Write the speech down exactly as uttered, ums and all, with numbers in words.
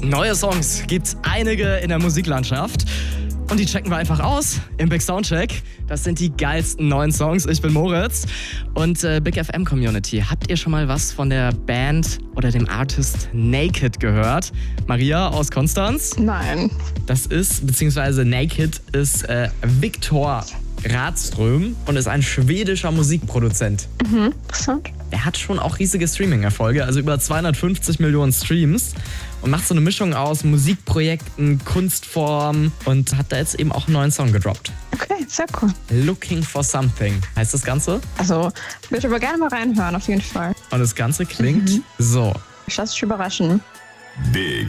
Neue Songs gibt's einige in der Musiklandschaft. Und die checken wir einfach aus im Big Soundcheck. Das sind die geilsten neuen Songs. Ich bin Moritz. Und äh, Big F M Community, habt ihr schon mal was von der Band oder dem Artist Naked gehört? Maria aus Konstanz? Nein. Das ist, beziehungsweise Naked ist äh, Viktor Radström und ist ein schwedischer Musikproduzent. Mhm, interessant. Er hat schon auch riesige Streaming-Erfolge, also über zweihundertfünfzig Millionen Streams und macht so eine Mischung aus Musikprojekten, Kunstformen und hat da jetzt eben auch einen neuen Song gedroppt. Okay, sehr cool. Looking for Something heißt das Ganze. Also, würde aber gerne mal reinhören, auf jeden Fall. Und das Ganze klingt mhm. so. Ich lasse dich überraschen. Big